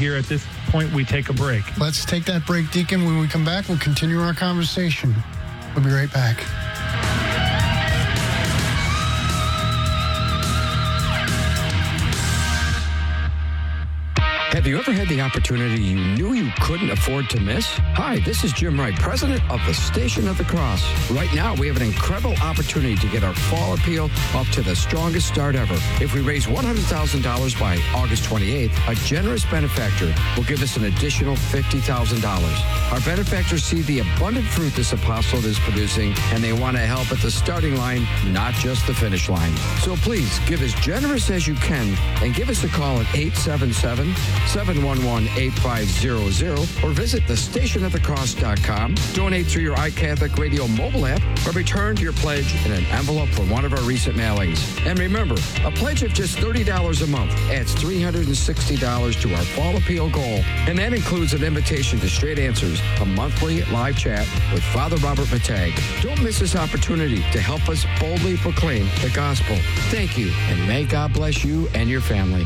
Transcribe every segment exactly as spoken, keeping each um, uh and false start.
here at this point we take a break. Let's take that break, Deacon. When we come back, we'll continue our conversation. We'll be right back. Have you ever had the opportunity you knew you couldn't afford to miss? Hi, this is Jim Wright, president of the Station of the Cross. Right now, we have an incredible opportunity to get our fall appeal up to the strongest start ever. If we raise one hundred thousand dollars by August twenty-eighth, a generous benefactor will give us an additional fifty thousand dollars. Our benefactors see the abundant fruit this apostolate is producing, and they want to help at the starting line, not just the finish line. So please, give as generous as you can, and give us a call at eight seven seven, seven one one, eight five zero zero or visit the station of the cross dot com. Donate through your iCatholic Radio mobile app or return your pledge in an envelope from one of our recent mailings. And remember, a pledge of just thirty dollars a month adds three hundred sixty dollars to our fall appeal goal. And that includes an invitation to Straight Answers, a monthly live chat with Father Robert Matag. Don't miss this opportunity to help us boldly proclaim the gospel. Thank you, and may God bless you and your family.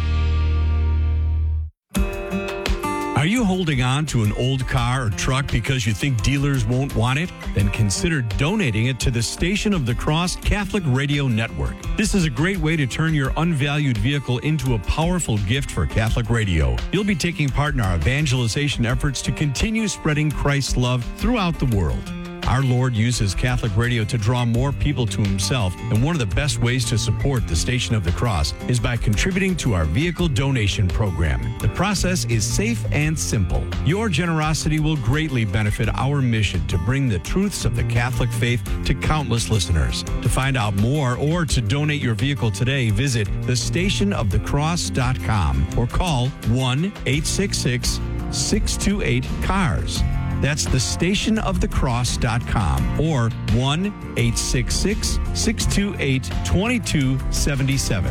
Are you holding on to an old car or truck because you think dealers won't want it? Then consider donating it to the Station of the Cross Catholic Radio Network. This is a great way to turn your unvalued vehicle into a powerful gift for Catholic radio. You'll be taking part in our evangelization efforts to continue spreading Christ's love throughout the world. Our Lord uses Catholic radio to draw more people to himself, and one of the best ways to support the Station of the Cross is by contributing to our vehicle donation program. The process is safe and simple. Your generosity will greatly benefit our mission to bring the truths of the Catholic faith to countless listeners. To find out more or to donate your vehicle today, visit the station of the cross dot com or call one eight six six, six two eight, C A R S. That's the station of the cross dot com or one eight six six, six two eight, two two seven seven.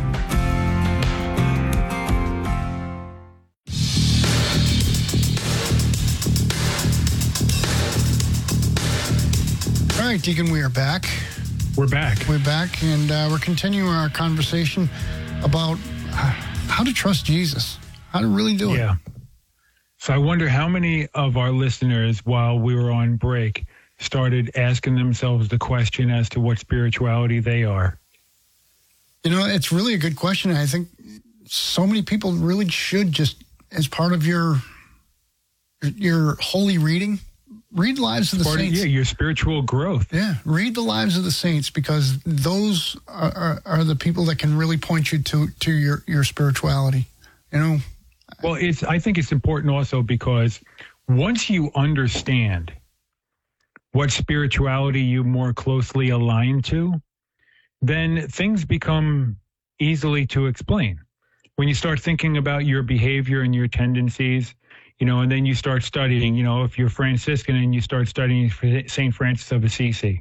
All right, Deacon, we are back. We're back. We're back, and uh, we're continuing our conversation about uh, how to trust Jesus, how to really do it. Yeah. So I wonder how many of our listeners, while we were on break, started asking themselves the question as to what spirituality they are. You know, it's really a good question. I think so many people really should just, as part of your your holy reading, read Lives of the Part Saints. Of, yeah, your spiritual growth. Yeah, read the Lives of the Saints, because those are, are, are the people that can really point you to, to your, your spirituality, you know. Well, it's. I think it's important also because once you understand what spirituality you more closely align to, then things become easily to explain. When you start thinking about your behavior and your tendencies, you know, and then you start studying, you know, if you're Franciscan and you start studying Saint Francis of Assisi.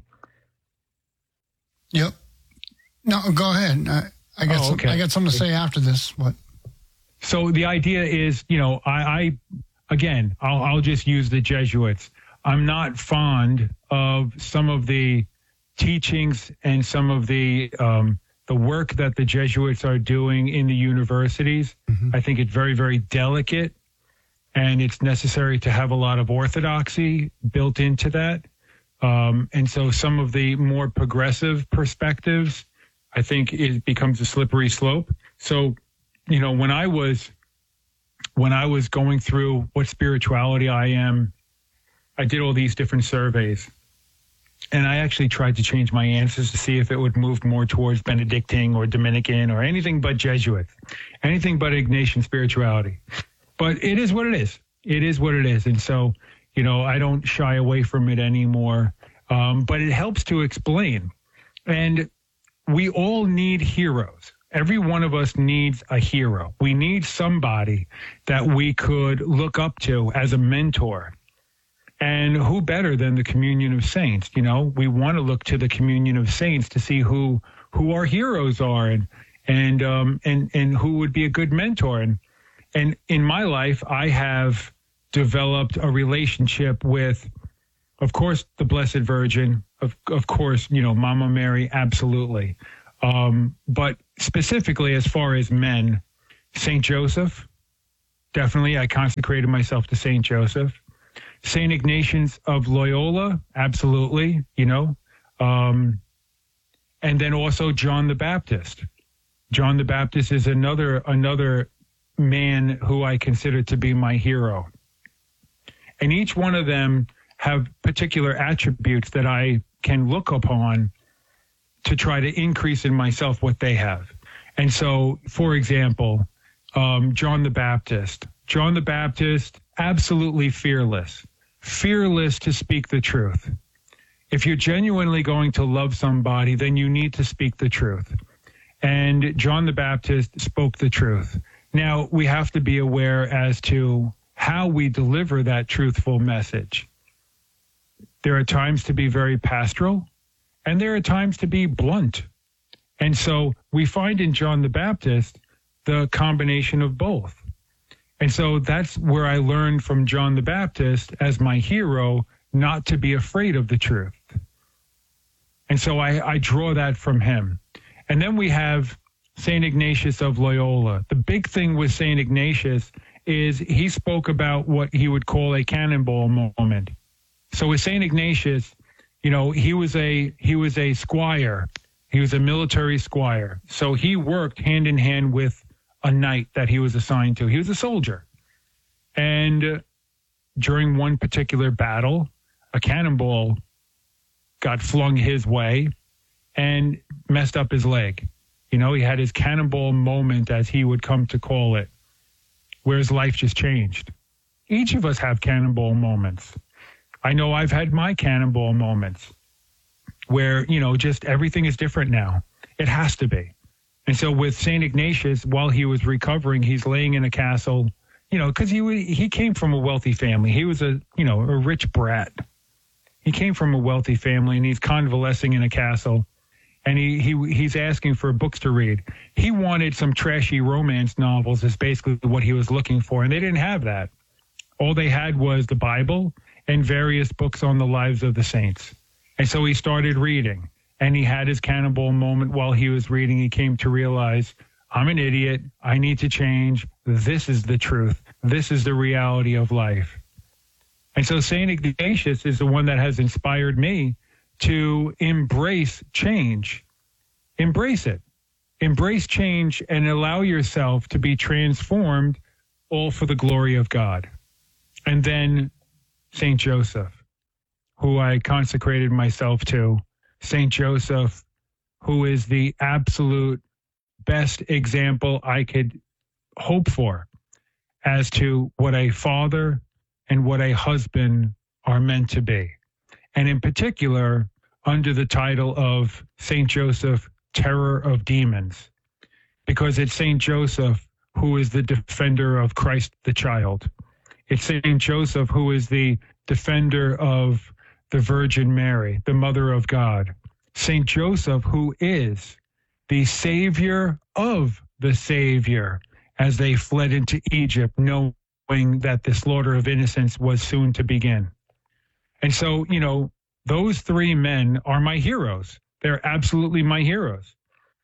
Yep. No, go ahead. I, I got oh, some, okay. I got something to say after this. What? So the idea is, you know, I, I again, I'll, I'll just use the Jesuits. I'm not fond of some of the teachings and some of the um, the work that the Jesuits are doing in the universities. Mm-hmm. I think it's very, very delicate, and it's necessary to have a lot of orthodoxy built into that. Um, and so some of the more progressive perspectives, I think it becomes a slippery slope. So, you know, when I was when I was going through what spirituality I am, I did all these different surveys, and I actually tried to change my answers to see if it would move more towards Benedictine or Dominican or anything but Jesuit, anything but Ignatian spirituality. But it is what it is. It is what it is. And so, you know, I don't shy away from it anymore. Um, but it helps to explain. And we all need heroes. Every one of us needs a hero. We need somebody that we could look up to as a mentor. And who better than the communion of saints? You know, we want to look to the communion of saints to see who who our heroes are and and um, and and who would be a good mentor. And and in my life, I have developed a relationship with, of course, the Blessed Virgin, of of course, you know, Mama Mary, absolutely. Um, but specifically, as far as men, Saint Joseph, definitely. I consecrated myself to Saint Joseph. Saint Ignatius of Loyola, absolutely, you know. Um, and then also John the Baptist. John the Baptist is another another man who I consider to be my hero. And each one of them have particular attributes that I can look upon to try to increase in myself what they have. And so, for example, um, John the Baptist. John the Baptist, absolutely fearless. Fearless to speak the truth. If you're genuinely going to love somebody, then you need to speak the truth. And John the Baptist spoke the truth. Now, we have to be aware as to how we deliver that truthful message. There are times to be very pastoral, and there are times to be blunt. And so we find in John the Baptist the combination of both. And so that's where I learned from John the Baptist as my hero not to be afraid of the truth. And so I, I draw that from him. And then we have Saint Ignatius of Loyola. The big thing with Saint Ignatius is he spoke about what he would call a cannonball moment. So with Saint Ignatius, you know, he was a he was a squire. He was a military squire. So he worked hand in hand with a knight that he was assigned to. He was a soldier. And uh, during one particular battle, a cannonball got flung his way and messed up his leg. You know, he had his cannonball moment, as he would come to call it, where his life just changed. Each of us have cannonball moments. I know I've had my cannonball moments where, you know, just everything is different now. It has to be. And so with Saint Ignatius, while he was recovering, he's laying in a castle, you know, because he he came from a wealthy family. He was a, you know, a rich brat. He came from a wealthy family, and he's convalescing in a castle. And he, he he's asking for books to read. He wanted some trashy romance novels is basically what he was looking for, and they didn't have that. All they had was the Bible and various books on the lives of the saints. And so he started reading, and he had his cannonball moment while he was reading. He came to realize, I'm an idiot. I need to change. This is the truth. This is the reality of life. And so Saint Ignatius is the one that has inspired me to embrace change. Embrace it. Embrace change and allow yourself to be transformed, all for the glory of God. And then Saint Joseph, who I consecrated myself to. Saint Joseph, who is the absolute best example I could hope for as to what a father and what a husband are meant to be. And in particular, under the title of Saint Joseph, Terror of Demons, because it's Saint Joseph who is the defender of Christ the child. It's Saint Joseph who is the defender of the Virgin Mary, the Mother of God. Saint Joseph who is the Savior of the Savior as they fled into Egypt, knowing that the slaughter of innocents was soon to begin. And so, you know, those three men are my heroes. They're absolutely my heroes.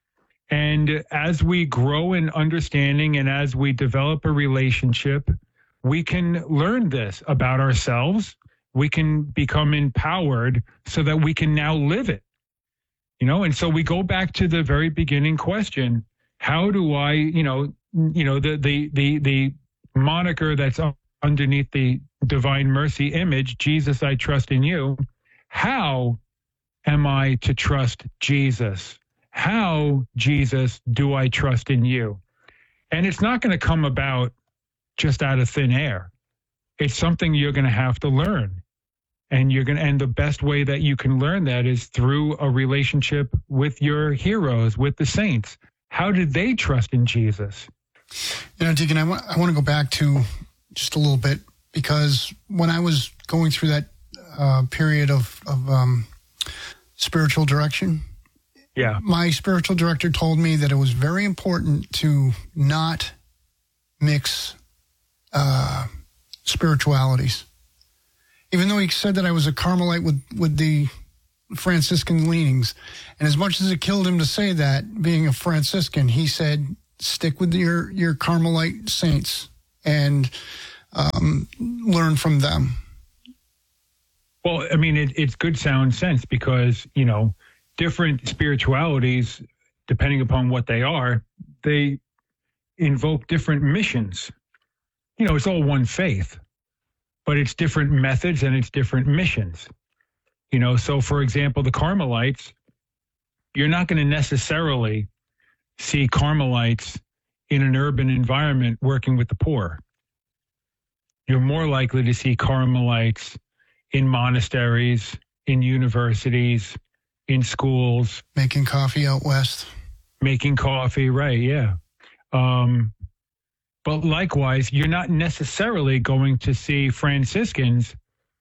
And as we grow in understanding and as we develop a relationship, we can learn this about ourselves. We can become empowered so that we can now live it. You know, and so we go back to the very beginning question: how do I, you know, you know, the the the the moniker that's underneath the Divine Mercy image, Jesus, I trust in you. How am I to trust Jesus? How, Jesus, do I trust in you? And it's not going to come about just out of thin air. It's something you're going to have to learn. And you're going to, and the best way that you can learn that is through a relationship with your heroes, with the saints. How did they trust in Jesus? You know, Deacon, I want, I want to go back to just a little bit, because when I was going through that uh, period of, of um, spiritual direction, yeah, my spiritual director told me that it was very important to not mix uh, spiritualities. Even though he said that I was a Carmelite with, with the Franciscan leanings, and as much as it killed him to say that, being a Franciscan, he said, stick with your, your Carmelite saints. and um, learn from them. Well, I mean, it, it's good sound sense because, you know, different spiritualities, depending upon what they are, they invoke different missions. You know, it's all one faith, but it's different methods and it's different missions. You know, so for example, the Carmelites, you're not going to necessarily see Carmelites in an urban environment working with the poor. You're more likely to see Carmelites in monasteries, in universities, in schools. Making coffee out west. Making coffee, right, yeah. Um, but likewise, you're not necessarily going to see Franciscans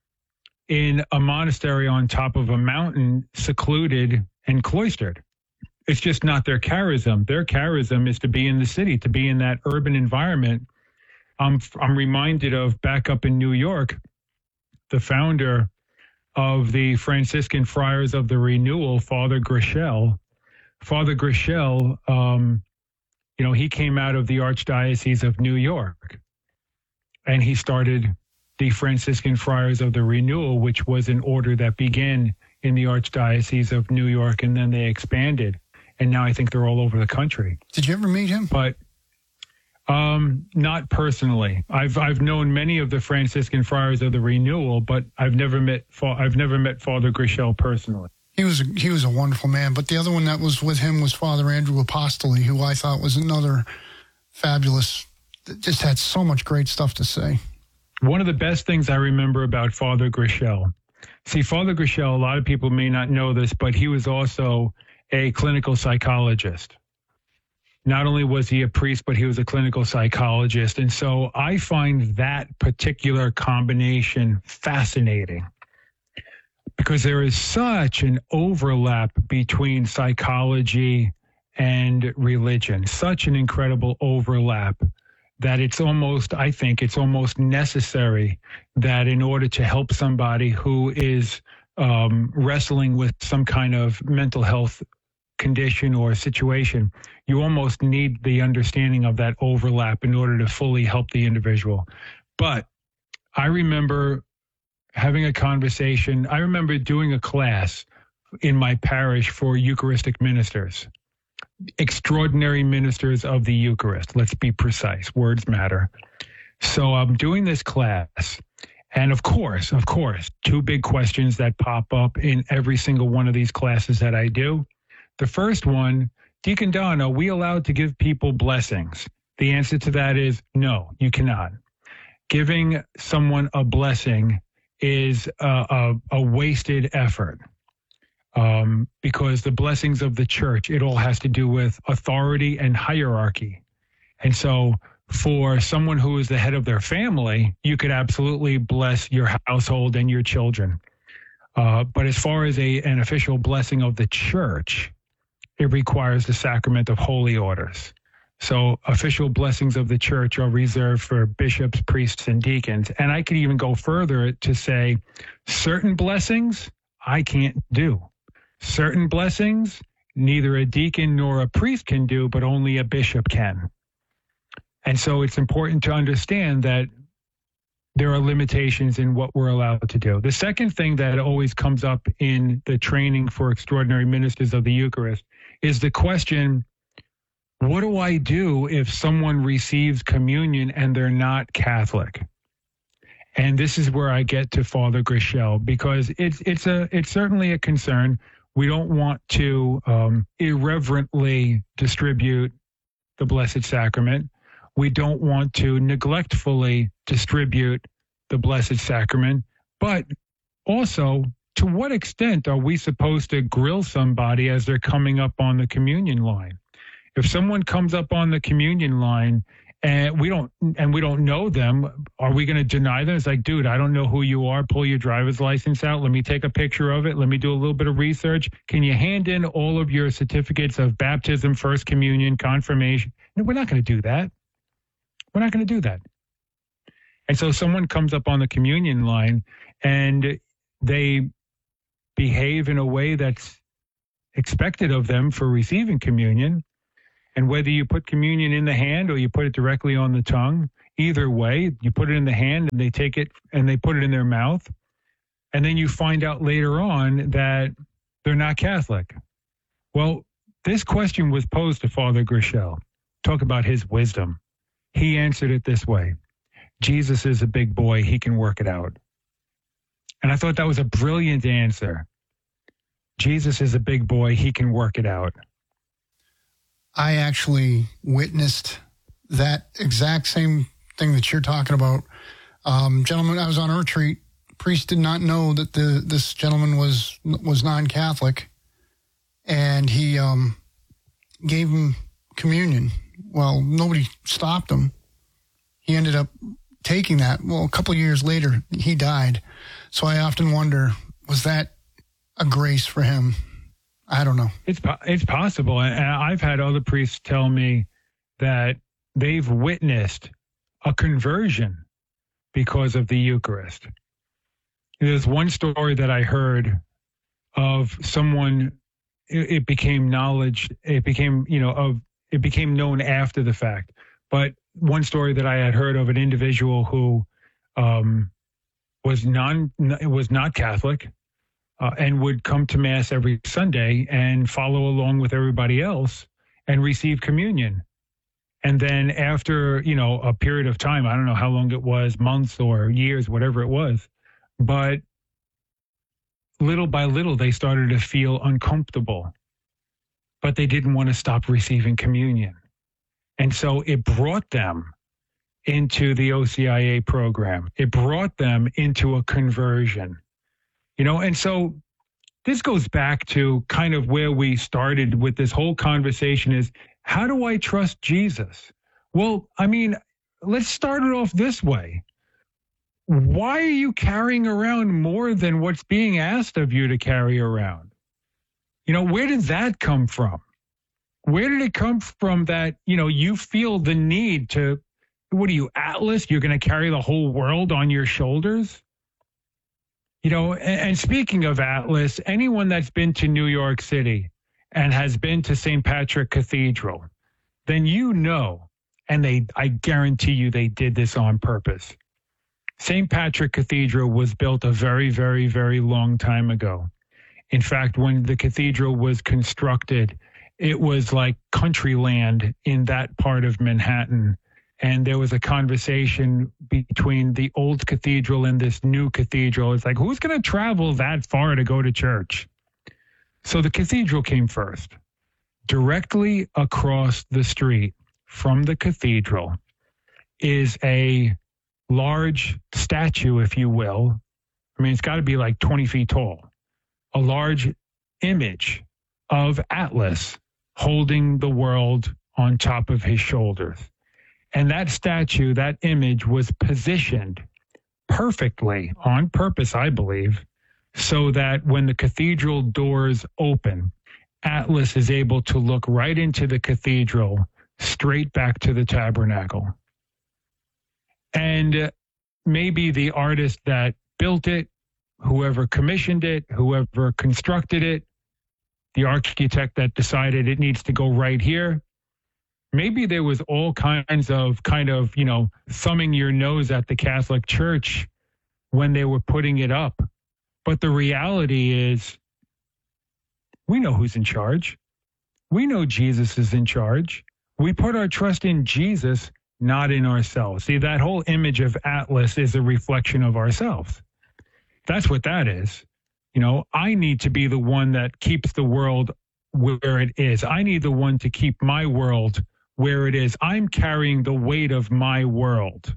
in a monastery on top of a mountain, secluded and cloistered. It's just not their charism. Their charism is to be in the city, to be in that urban environment. I'm, I'm reminded of back up in New York, the founder of the Franciscan Friars of the Renewal, Father Grichel. Father Grichel, um, you know, he came out of the Archdiocese of New York, and he started the Franciscan Friars of the Renewal, which was an order that began in the Archdiocese of New York, and then they expanded. And now I think they're all over the country. Did you ever meet him? But um, not personally. I've I've known many of the Franciscan Friars of the Renewal, but I've never met I've never met Father Grichel personally. He was a, he was a wonderful man. But the other one that was with him was Father Andrew Apostoli, who I thought was another fabulous. Just had so much great stuff to say. One of the best things I remember about Father Grichel. See, Father Grichel, a lot of people may not know this, but he was also a clinical psychologist. Not only was he a priest, but he was a clinical psychologist. And so I find that particular combination fascinating because there is such an overlap between psychology and religion, such an incredible overlap that it's almost, I think it's almost necessary that in order to help somebody who is um, wrestling with some kind of mental health condition or situation, you almost need the understanding of that overlap in order to fully help the individual. But I remember having a conversation. I remember doing a class in my parish for Eucharistic ministers, extraordinary ministers of the Eucharist. Let's be precise. Words matter. So I'm doing this class. And of course, of course, two big questions that pop up in every single one of these classes that I do. The first one, Deacon Don, are we allowed to give people blessings? The answer to that is no, you cannot. Giving someone a blessing is a, a, a wasted effort um, because the blessings of the church, it all has to do with authority and hierarchy. And so for someone who is the head of their family, you could absolutely bless your household and your children. Uh, but as far as a, an official blessing of the church, it requires the sacrament of holy orders. So official blessings of the church are reserved for bishops, priests, and deacons. And I could even go further to say certain blessings I can't do. Certain blessings neither a deacon nor a priest can do, but only a bishop can. And so it's important to understand that there are limitations in what we're allowed to do. The second thing that always comes up in the training for extraordinary ministers of the Eucharist is the question, what do I do if someone receives communion and they're not Catholic? And this is where I get to Father Grichel, because it's it's a it's certainly a concern. We don't want to um, irreverently distribute the Blessed Sacrament. We don't want to neglectfully distribute the Blessed Sacrament. But also, to what extent are we supposed to grill somebody as they're coming up on the communion line? If someone comes up on the communion line and we don't and we don't know them, are we going to deny them? It's like, dude, I don't know who you are. Pull your driver's license out. Let me take a picture of it. Let me do a little bit of research. Can you hand in all of your certificates of baptism, first communion, confirmation? No, we're not going to do that. We're not going to do that. And so someone comes up on the communion line and they behave in a way that's expected of them for receiving communion. And whether you put communion in the hand or you put it directly on the tongue, either way, you put it in the hand and they take it and they put it in their mouth. And then you find out later on that they're not Catholic. Well, this question was posed to Father Grichel. Talk about his wisdom. He answered it this way. Jesus is a big boy. He can work it out. And I thought that was a brilliant answer. Jesus is a big boy. He can work it out. I actually witnessed that exact same thing that you're talking about. Um, gentlemen, I was on a retreat. Priest did not know that the this gentleman was was non-Catholic, and he um, gave him communion. Well, nobody stopped him. He ended up taking that. Well, a couple of years later, he died. So I often wonder, was that a grace for him? I don't know. It's it's possible. And I've had other priests tell me that they've witnessed a conversion because of the Eucharist. There's one story that I heard of someone, it, it became knowledge, it became, you know, of it became known after the fact. But one story that I had heard of an individual who um, was non was not Catholic uh, and would come to Mass every Sunday and follow along with everybody else and receive communion. And then after, you know, a period of time, I don't know how long it was, months or years, whatever it was, but little by little, they started to feel uncomfortable, but they didn't want to stop receiving communion. And so it brought them into the O C I A program. It brought them into a conversion, you know, and so this goes back to kind of where we started with this whole conversation is, how do I trust Jesus? Well, I mean, let's start it off this way. Why are you carrying around more than what's being asked of you to carry around? You know, where did that come from? Where did it come from that, you know, you feel the need to, what are you, Atlas? You're going to carry the whole world on your shoulders? You know, and, and speaking of Atlas, anyone that's been to New York City and has been to Saint Patrick Cathedral, then you know, and they, I guarantee you they did this on purpose. Saint Patrick Cathedral was built a very, very, very long time ago. In fact, when the cathedral was constructed, it was like country land in that part of Manhattan. And there was a conversation between the old cathedral and this new cathedral. It's like, who's going to travel that far to go to church? So the cathedral came first. Directly across the street from the cathedral is a large statue, if you will. I mean, it's got to be like twenty feet tall. A large image of Atlas holding the world on top of his shoulders. And that statue, that image was positioned perfectly on purpose, I believe, so that when the cathedral doors open, Atlas is able to look right into the cathedral, straight back to the tabernacle. And maybe the artist that built it, whoever commissioned it, whoever constructed it, the architect that decided it needs to go right here, maybe there was all kinds of kind of, you know, thumbing your nose at the Catholic Church when they were putting it up. But the reality is, we know who's in charge. We know Jesus is in charge. We put our trust in Jesus, not in ourselves. See, that whole image of Atlas is a reflection of ourselves. That's what that is. You know, I need to be the one that keeps the world where it is. I need the one to keep my world where it is. I'm carrying the weight of my world.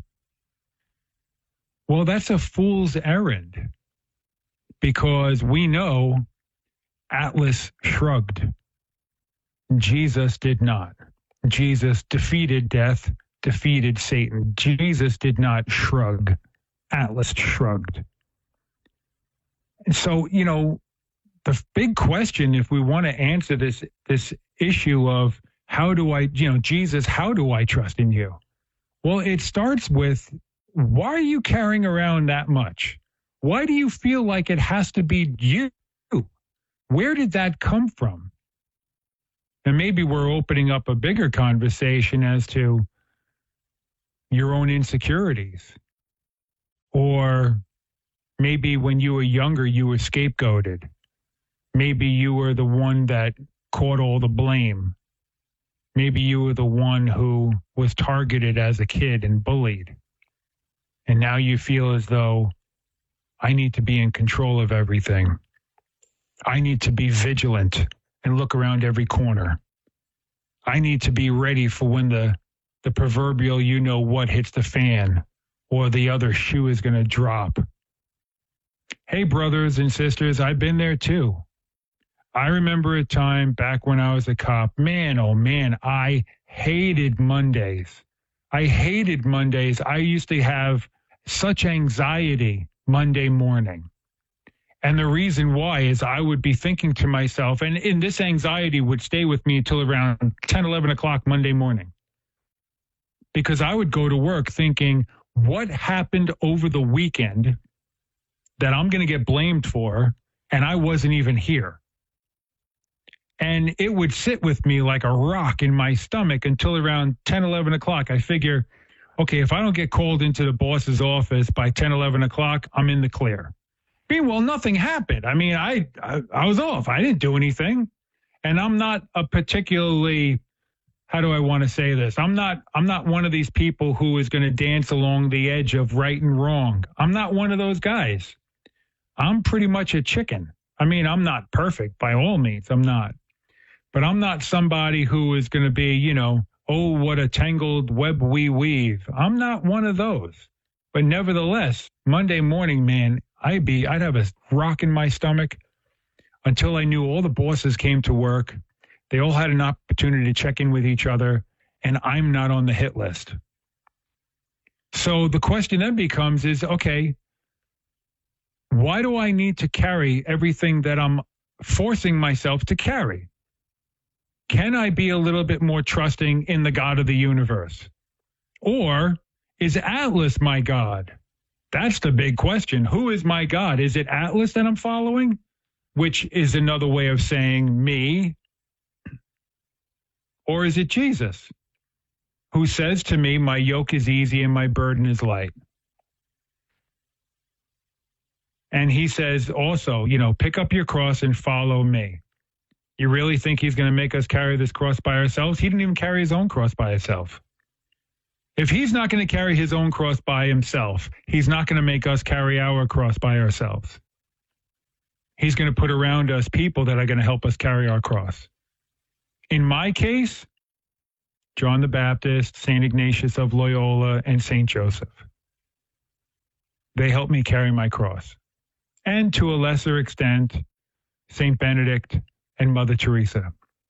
Well, that's a fool's errand, because we know Atlas shrugged. Jesus did not. Jesus defeated death, defeated Satan. Jesus did not shrug. Atlas shrugged. And so, you know, the big question, if we want to answer this, this issue of how do I, you know, Jesus, how do I trust in you? Well, it starts with, why are you carrying around that much? Why do you feel like it has to be you? Where did that come from? And maybe we're opening up a bigger conversation as to your own insecurities. Or maybe when you were younger, you were scapegoated. Maybe you were the one that caught all the blame. Maybe you were the one who was targeted as a kid and bullied. And now you feel as though I need to be in control of everything. I need to be vigilant and look around every corner. I need to be ready for when the, the proverbial you know what hits the fan or the other shoe is going to drop. Hey, brothers and sisters, I've been there too. I remember a time back when I was a cop. Man, oh man, I hated Mondays. I hated Mondays. I used to have such anxiety Monday morning. And the reason why is I would be thinking to myself, and, and this anxiety would stay with me until around ten, eleven o'clock Monday morning. Because I would go to work thinking, what happened over the weekend that I'm going to get blamed for, and I wasn't even here? And it would sit with me like a rock in my stomach until around ten, eleven o'clock. I figure, okay, if I don't get called into the boss's office by ten, eleven o'clock, I'm in the clear. Meanwhile, nothing happened. I mean, I, I I was off. I didn't do anything. And I'm not a particularly, how do I want to say this? I'm not I'm not one of these people who is going to dance along the edge of right and wrong. I'm not one of those guys. I'm pretty much a chicken. I mean, I'm not perfect by all means. I'm not. But I'm not somebody who is going to be, you know, oh, what a tangled web we weave. I'm not one of those. But nevertheless, Monday morning, man, I'd be, I'd have a rock in my stomach until I knew all the bosses came to work. They all had an opportunity to check in with each other, and I'm not on the hit list. So the question then becomes is, okay, why do I need to carry everything that I'm forcing myself to carry? Can I be a little bit more trusting in the God of the universe? Or is Atlas my God? That's the big question. Who is my God? Is it Atlas that I'm following? Which is another way of saying me. Or is it Jesus, who says to me, my yoke is easy and my burden is light? And he says also, you know, pick up your cross and follow me. You really think he's going to make us carry this cross by ourselves? He didn't even carry his own cross by himself. If he's not going to carry his own cross by himself, he's not going to make us carry our cross by ourselves. He's going to put around us people that are going to help us carry our cross. In my case, John the Baptist, Saint Ignatius of Loyola, and Saint Joseph. They helped me carry my cross. And to a lesser extent, Saint Benedict and Mother Teresa.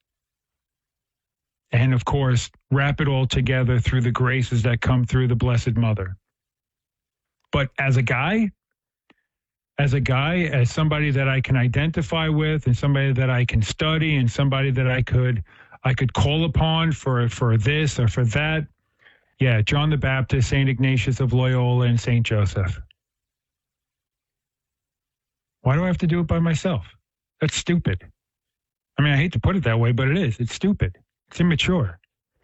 And of course, wrap it all together through the graces that come through the Blessed Mother. But as a guy, as a guy, as somebody that I can identify with and somebody that I can study and somebody that I could I could call upon for, for this or for that, yeah, John the Baptist, Saint Ignatius of Loyola, and Saint Joseph. Why do I have to do it by myself? That's stupid. I mean, I hate to put it that way, but it is. It's stupid. It's immature.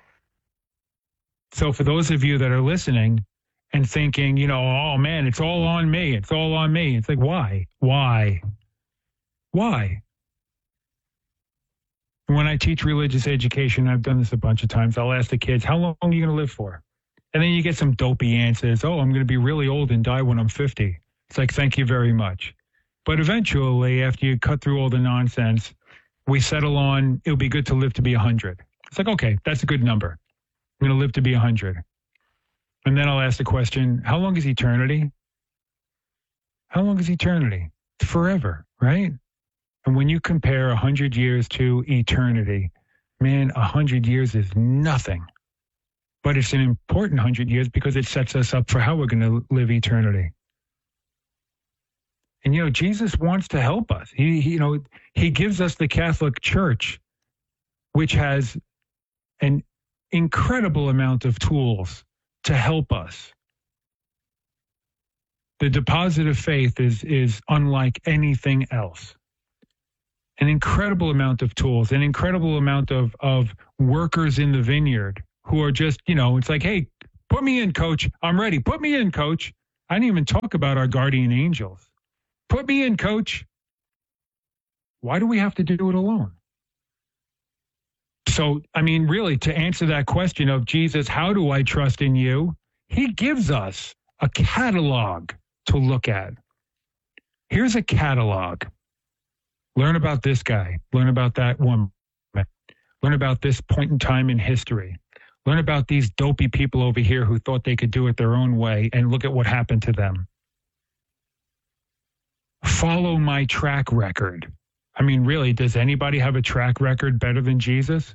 So for those of you that are listening and thinking, you know, oh man, it's all on me. It's all on me. It's like, why? Why? Why? When I teach religious education, I've done this a bunch of times. I'll ask the kids, how long are you going to live for? And then you get some dopey answers. Oh, I'm going to be really old and die when I'm fifty. It's like, thank you very much. But eventually, after you cut through all the nonsense, we settle on, it'll be good to live to be one hundred. It's like, okay, that's a good number. I'm going to live to be one hundred. And then I'll ask the question, how long is eternity? How long is eternity? Forever, right? And when you compare one hundred years to eternity, man, one hundred years is nothing. But it's an important one hundred years because it sets us up for how we're going to live eternity. And, you know, Jesus wants to help us. He, he, you know, he gives us the Catholic Church, which has an incredible amount of tools to help us. The deposit of faith is, is unlike anything else. an incredible amount of tools, an incredible amount of, of workers in the vineyard who are just, you know, it's like, hey, put me in, coach. I'm ready. Put me in, coach. I didn't even talk about our guardian angels. Put me in, coach. Why do we have to do it alone? So, I mean, really, to answer that question of Jesus, how do I trust in you? He gives us a catalog to look at. Here's a catalog. Learn about this guy. Learn about that woman. Learn about this point in time in history. Learn about these dopey people over here who thought they could do it their own way, and look at what happened to them. Follow my track record. I mean, really, does anybody have a track record better than Jesus?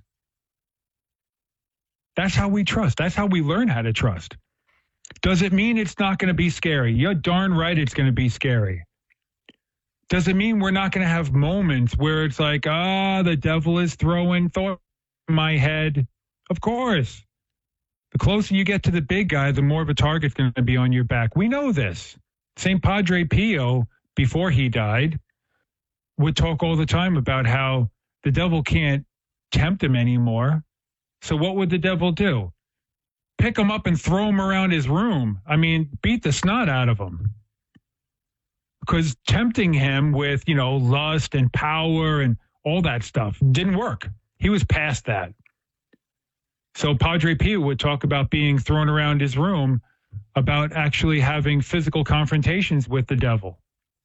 That's how we trust. That's how we learn how to trust. Does it mean it's not going to be scary? You're darn right it's going to be scary. Does it mean we're not going to have moments where it's like, ah, oh, the devil is throwing thoughts in my head? Of course. The closer you get to the big guy, the more of a target's going to be on your back. We know this. Saint Padre Pio, before he died, would talk all the time about how the devil can't tempt him anymore. So what would the devil do? Pick him up and throw him around his room. I mean, beat the snot out of him. Because tempting him with, you know, lust and power and all that stuff didn't work. He was past that. So Padre Pio would talk about being thrown around his room, about actually having physical confrontations with the devil.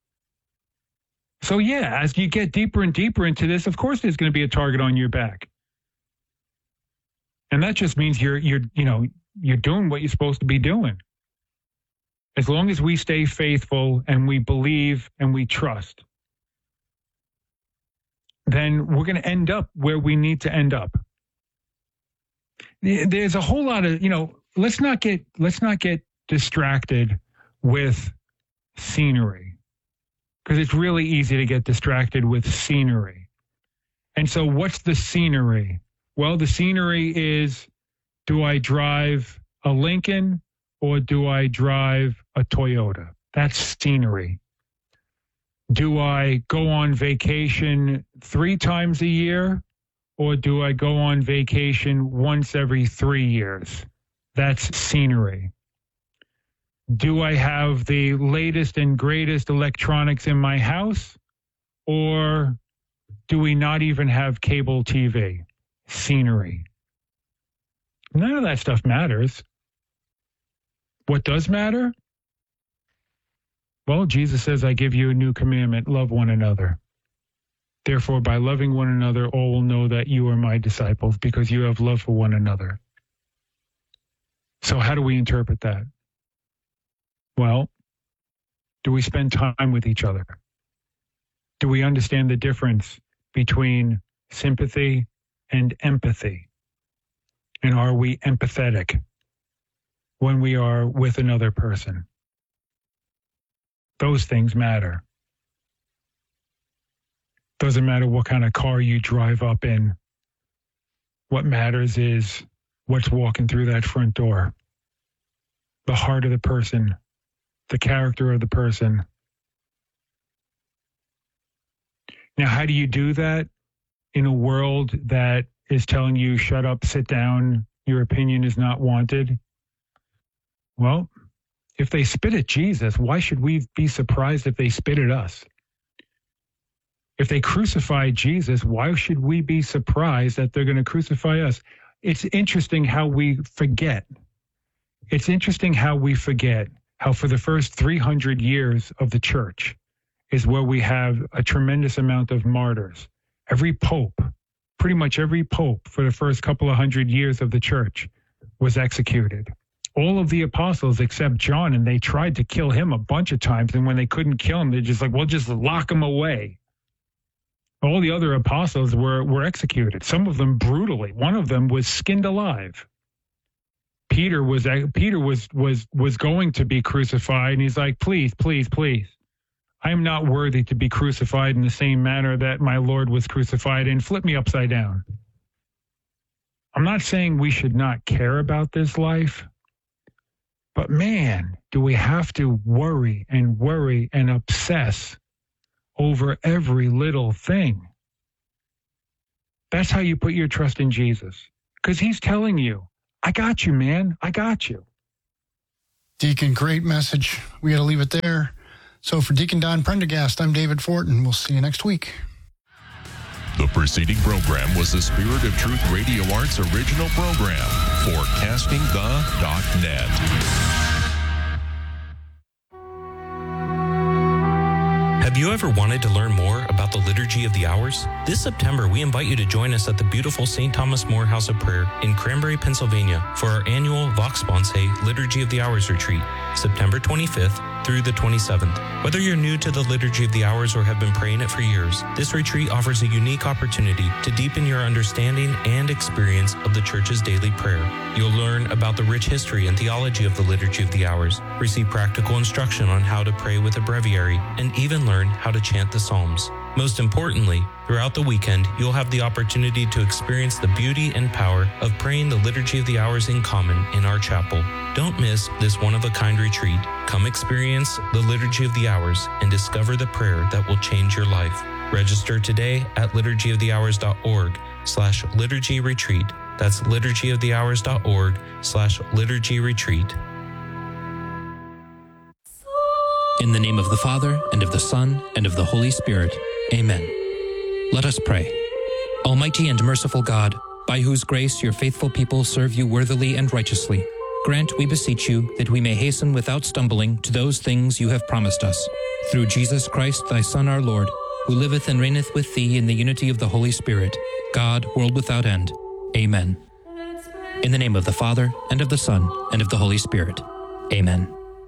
So yeah, as you get deeper and deeper into this, of course there's going to be a target on your back. And that just means you're, you're, you know, you're doing what you're supposed to be doing. As long as we stay faithful and we believe and we trust, then we're going to end up where we need to end up. There's a whole lot of, you know, let's not get, let's not get distracted with scenery, because it's really easy to get distracted with scenery. And so what's the scenery? Well, the scenery is, do I drive a Lincoln or do I drive a Toyota? That's scenery. Do I go on vacation three times a year or do I go on vacation once every three years? That's scenery. Do I have the latest and greatest electronics in my house or do we not even have cable T V? Scenery. None of that stuff matters. What does matter? Well, Jesus says, I give you a new commandment, love one another. Therefore, by loving one another, all will know that you are my disciples because you have love for one another. So how do we interpret that? Well, do we spend time with each other? Do we understand the difference between sympathy and empathy? And are we empathetic when we are with another person? Those things matter. Doesn't matter what kind of car you drive up in. What matters is what's walking through that front door. The heart of the person, the character of the person. Now, how do you do that in a world that is telling you, shut up, sit down, your opinion is not wanted? Well, if they spit at Jesus, why should we be surprised if they spit at us? If they crucified Jesus, why should we be surprised that they're going to crucify us? It's interesting how we forget. It's interesting how we forget how for the first three hundred years of the church is where we have a tremendous amount of martyrs. Every pope, pretty much every pope for the first couple of hundred years of the church was executed. All of the apostles except John, and they tried to kill him a bunch of times, and when they couldn't kill him, they're just like, well, just lock him away. All the other apostles were, were executed, some of them brutally. One of them was skinned alive. Peter was Peter was was was going to be crucified, and he's like, please, please, please. I am not worthy to be crucified in the same manner that my Lord was crucified, and flip me upside down. I'm not saying we should not care about this life, but man, do we have to worry and worry and obsess over every little thing. That's how you put your trust in Jesus. Because he's telling you, I got you, man. I got you. Deacon, great message. We got to leave it there. So for Deacon Don Prendergast, I'm David Fortin. We'll see you next week. The preceding program was the Spirit of Truth Radio Arts original program for casting the dot net. Have you ever wanted to learn more about the Liturgy of the Hours? This September, we invite you to join us at the beautiful Saint Thomas More House of Prayer in Cranberry, Pennsylvania for our annual Vox Sponse Liturgy of the Hours retreat, September twenty-fifth through the twenty-seventh. Whether you're new to the Liturgy of the Hours or have been praying it for years, this retreat offers a unique opportunity to deepen your understanding and experience of the Church's daily prayer. You'll learn about the rich history and theology of the Liturgy of the Hours, receive practical instruction on how to pray with a breviary, and even learn how to chant the Psalms. Most importantly, throughout the weekend, you'll have the opportunity to experience the beauty and power of praying the Liturgy of the Hours in common in our chapel. Don't miss this one-of-a-kind retreat. Come experience the Liturgy of the Hours and discover the prayer that will change your life. Register today at liturgy of the hours dot org slash liturgy retreat. That's liturgy of the hours dot org slash liturgy retreat. In the name of the Father, and of the Son, and of the Holy Spirit. Amen. Let us pray. Almighty and merciful God, by whose grace your faithful people serve you worthily and righteously, grant, we beseech you, that we may hasten without stumbling to those things you have promised us. Through Jesus Christ, thy Son, our Lord, who liveth and reigneth with thee in the unity of the Holy Spirit, God, world without end. Amen. In the name of the Father, and of the Son, and of the Holy Spirit. Amen.